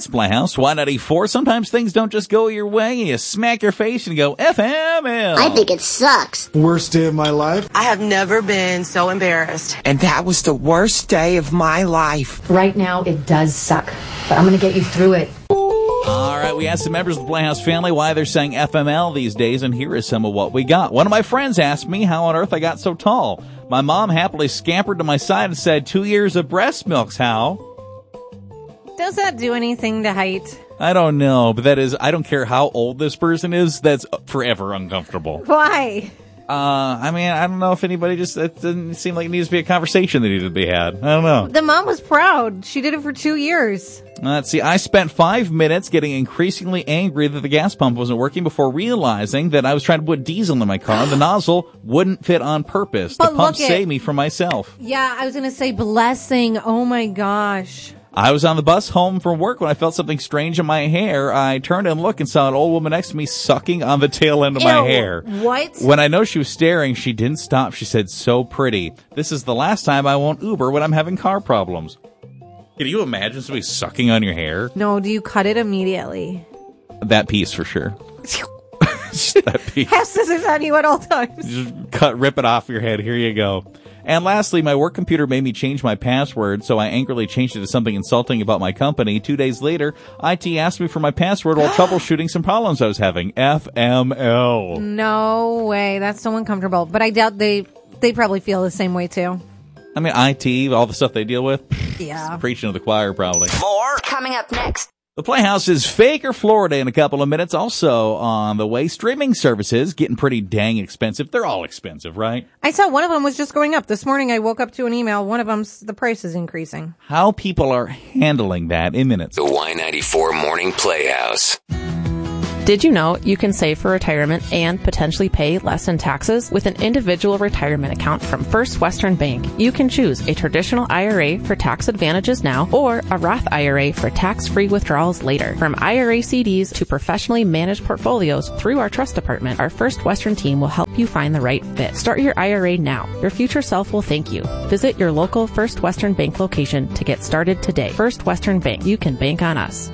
It's Playhouse, Y94. Sometimes things don't just go your way. You smack your face and go, FML. I think it sucks. Worst day of my life. I have never been so embarrassed. And that was the worst day of my life. Right now, it does suck, but I'm going to get you through it. All right, we asked the members of the Playhouse family why they're saying FML these days, and here is some of what we got. One of my friends asked me how on earth I got so tall. My mom happily scampered to my side and said, 2 years of breast milk's how. Does that do anything to height? I don't know, but that is, I don't care how old this person is, that's forever uncomfortable. Why? I mean, I don't know if anybody it doesn't seem like it needs to be a conversation that needed to be had. I don't know. The mom was proud. She did it for 2 years. Let's see. I spent 5 minutes getting increasingly angry that the gas pump wasn't working before realizing that I was trying to put diesel in my car. The nozzle wouldn't fit on purpose. But the pump saved me from myself. Yeah, I was going to say blessing. Oh my gosh. I was on the bus home from work when I felt something strange in my hair. I turned and looked and saw an old woman next to me sucking on the tail end of my hair. What? When I know she was staring, she didn't stop. She said, "So pretty. This is the last time I won't Uber when I'm having car problems." Can you imagine somebody sucking on your hair? No, do you cut it immediately? That piece for sure. Just that piece. Have scissors on you at all times. Just rip it off your head. Here you go. And lastly, my work computer made me change my password, so I angrily changed it to something insulting about my company. 2 days later, IT asked me for my password while troubleshooting some problems I was having. FML. No way. That's so uncomfortable. But I doubt they probably feel the same way, too. I mean, IT, all the stuff they deal with. Yeah. Preaching to the choir, probably. More coming up next. The Playhouse is Faker, Florida in a couple of minutes. Also on the way, streaming services getting pretty dang expensive. They're all expensive, right? I saw one of them was just going up. This morning I woke up to an email. One of them's the price is increasing. How people are handling that in minutes. The Y94 Morning Playhouse. Did you know you can save for retirement and potentially pay less in taxes with an individual retirement account from First Western Bank? You can choose a traditional IRA for tax advantages now or a Roth IRA for tax-free withdrawals later. From IRA CDs to professionally managed portfolios through our trust department, our First Western team will help you find the right fit. Start your IRA now. Your future self will thank you. Visit your local First Western Bank location to get started today. First Western Bank. You can bank on us.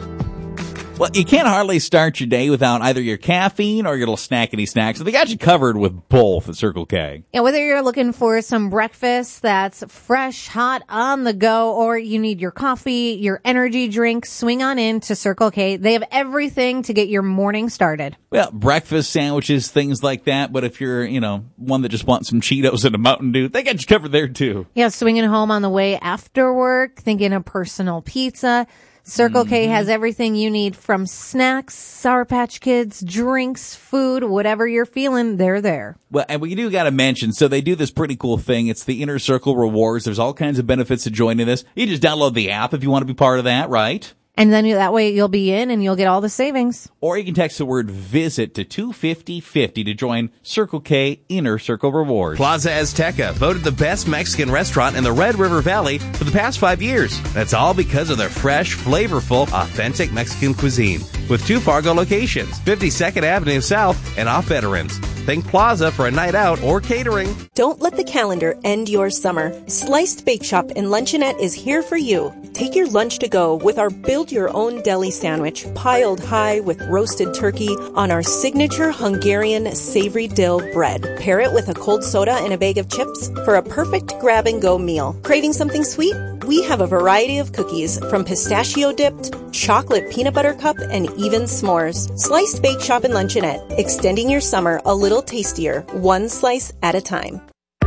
Well, you can't hardly start your day without either your caffeine or your little snackety snacks. So they got you covered with both at Circle K. Yeah, whether you're looking for some breakfast that's fresh, hot, on the go, or you need your coffee, your energy drink, swing on in to Circle K. They have everything to get your morning started. Well, breakfast sandwiches, things like that. But if you're, one that just wants some Cheetos and a Mountain Dew, they got you covered there too. Yeah, swinging home on the way after work, thinking a personal pizza. Circle K has everything you need from snacks, Sour Patch Kids, drinks, food, whatever you're feeling, they're there. Well, and we do got to mention, so they do this pretty cool thing. It's the Inner Circle Rewards. There's all kinds of benefits to joining this. You just download the app if you want to be part of that, right? And then that way you'll be in and you'll get all the savings. Or you can text the word VISIT to 25050 to join Circle K Inner Circle Rewards. Plaza Azteca, voted the best Mexican restaurant in the Red River Valley for the past 5 years. That's all because of their fresh, flavorful, authentic Mexican cuisine. With 2 Fargo locations, 52nd Avenue South and off Veterans. Think Plaza for a night out or catering. Don't let the calendar end your summer. Sliced Bake Shop and Luncheonette is here for you. Take your lunch to go with our Build Your Own Deli sandwich, piled high with roasted turkey on our signature Hungarian savory dill bread. Pair it with a cold soda and a bag of chips for a perfect grab-and-go meal. Craving something sweet? We have a variety of cookies, from pistachio-dipped, chocolate peanut butter cup, and even s'mores. Sliced Bake Shop and Luncheonette, extending your summer a little tastier, one slice at a time.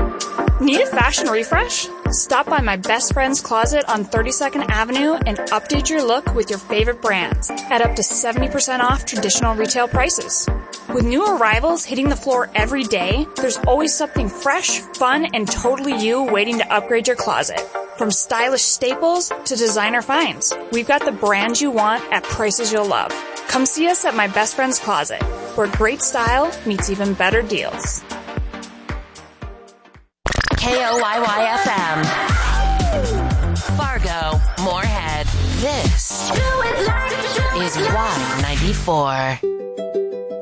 Need a fashion refresh? Stop by my best friend's closet on 32nd Avenue and update your look with your favorite brands at up to 70% off traditional retail prices. With new arrivals hitting the floor every day, there's always something fresh, fun, and totally you waiting to upgrade your closet. From stylish staples to designer finds, we've got the brands you want at prices you'll love. Come see us at my best friend's closet, where great style meets even better deals. KOYY-FM. Fargo, Moorhead. This is Y94.